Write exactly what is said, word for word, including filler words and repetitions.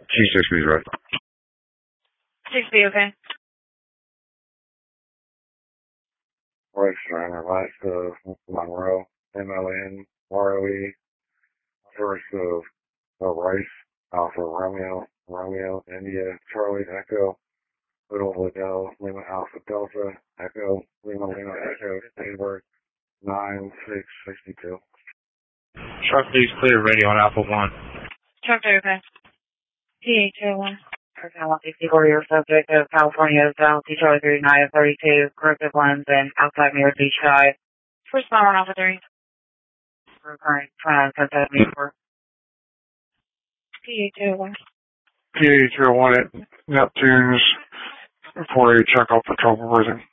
T six B is right. six B, okay. Royce Reiner, last of Monroe, M L N, R O E, first of uh, Rice, Alpha Romeo, Romeo, India, Charlie, Echo, Little Liddell, Lima Alpha Delta, Echo, Lima Lima Echo, Stanford, nine six sixty-two. Truck leaves clear, ready on Alpha one. Truck two, okay. T H two one. Personnel one sixty-four, your subject of California, South, Detroit three nine thirty-two, corrective lens, and outside mirror beach side. First bomber on Alpha three. For current, uh, contact me for T H two one. P A two oh one at Neptune's for a checkup for trouble breathing.